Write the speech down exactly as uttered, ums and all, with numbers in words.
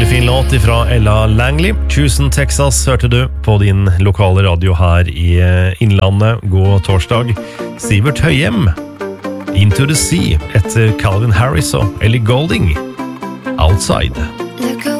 Skikkelig fin låt fra Ella Langley. Houston, Texas hørte du på din lokale radio her i Innlandet. God torsdag. Sivert Høyem, Into the Sea, etter Calvin Harris og Ellie Goulding, Outside.